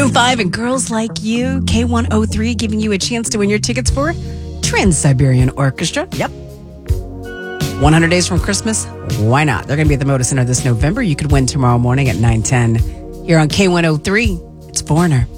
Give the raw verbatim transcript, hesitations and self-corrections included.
Maroon five and Girls Like You. K one oh three giving you a chance to win your tickets for Trans-Siberian Orchestra. Yep. one hundred Days from Christmas. Why not? They're going to be at the Moda Center this November. You could win tomorrow morning at nine ten. Here on K one oh three, it's Foreigner.